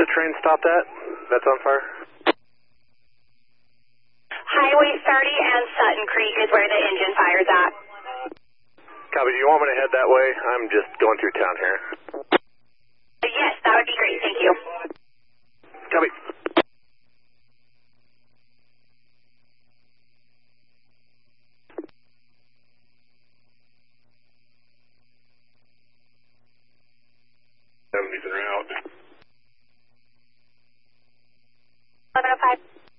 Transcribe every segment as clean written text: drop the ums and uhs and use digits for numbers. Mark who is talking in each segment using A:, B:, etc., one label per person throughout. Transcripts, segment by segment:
A: the train stopped at? That's on fire?
B: Highway 30 and Sutton Creek is where the engine fire's at.
A: Copy, do you want me to head that way? I'm just going through town here.
B: Yes, that would be great, thank you.
A: Copy. He's en route.
B: 1105.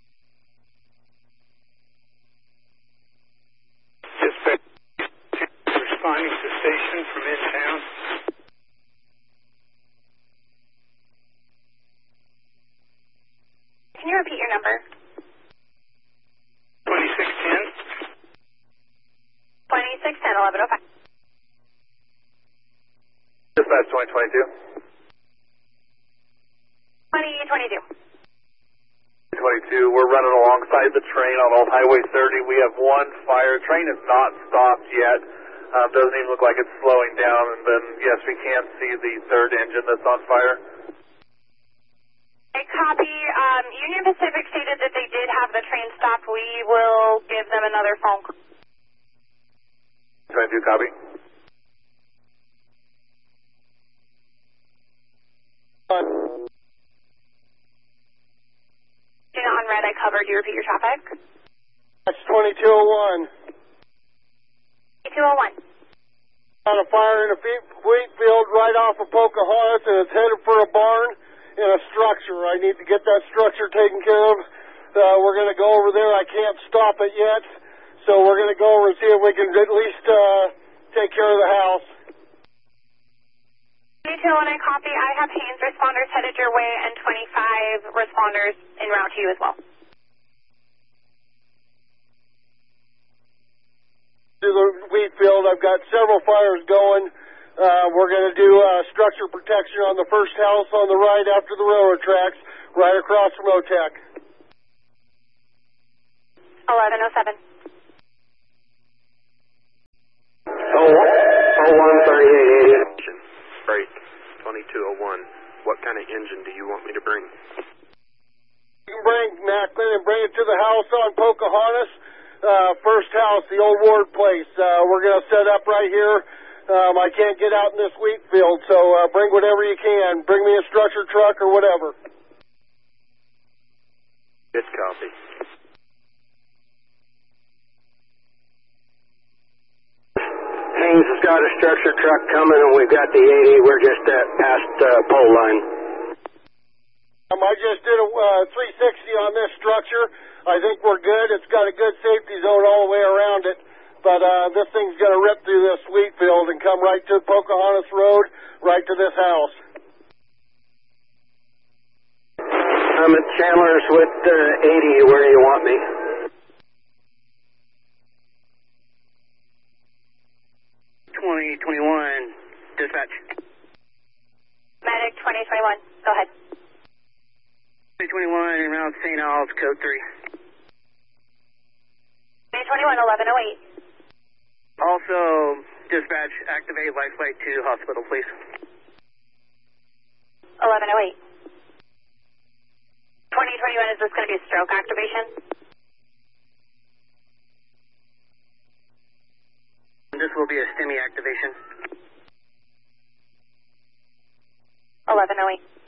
C: Dispatch responding to station from in-town.
B: Can you repeat your number?
C: 2610.
B: 2610 1105.
A: Dispatch 2022.
B: 2022.
A: 22, we're running alongside the train on Old Highway 30. We have one fire. Train is not stopped yet. Doesn't even look like it's slowing down. And then, yes, we can see the third engine that's on fire.
B: I copy. Union Pacific stated that they did have the train stopped. We will give them another phone call.
A: 22, copy.
B: On red, I covered. You repeat your traffic?
D: That's 2201.
B: 2201.
D: On a fire in a wheat field right off of Pocahontas, and it's headed for a barn and a structure. I need to get that structure taken care of. We're going to go over there. I can't stop it yet, so we're going to go over and see if we can at least take care of the house.
B: 2201, I copy. I have Haynes responders headed your way and 25 responders en route to you as well.
D: To the wheat field, I've got several fires going. We're going to do structure protection on the first house on the right after the railroad tracks, right across from OTEC.
B: 1107.
A: 013880. Freight 2201. What kind of engine do you want me to bring?
D: You can bring Macklin and bring it to the house on Pocahontas. First house, the old Ward place. We're going to set up right here. I can't get out in this wheat field, so bring whatever you can. Bring me a structure truck or whatever.
A: Good copy.
E: Haynes has got a structure truck coming, and we've got the 80. We're just past pole line.
D: I just did a 360 on this structure. I think we're good. It's got a good safety zone all the way around it. But this thing's going to rip through this wheat field and come right to Pocahontas Road, right to this house.
E: I'm at Chandler's with 80. Where do you want me?
F: Dispatch.
B: Medic 2021. Go ahead.
F: 2021 around St. Albans, code 3.
B: 2021 1108.
F: Also, dispatch, activate life flight to hospital, please.
B: 1108. 2021, is this going to be a stroke activation?
F: This will be a STEMI activation.
B: 1108.